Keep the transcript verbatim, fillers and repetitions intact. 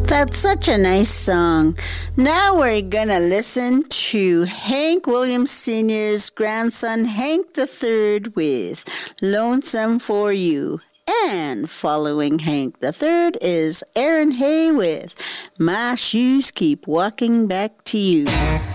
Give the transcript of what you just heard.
That's such a nice song. Now we're gonna listen to Hank Williams Senior's grandson, Hank the Third, with Lonesome for You. And following Hank the Third is Aaron Hay with My Shoes Keep Walking Back to You.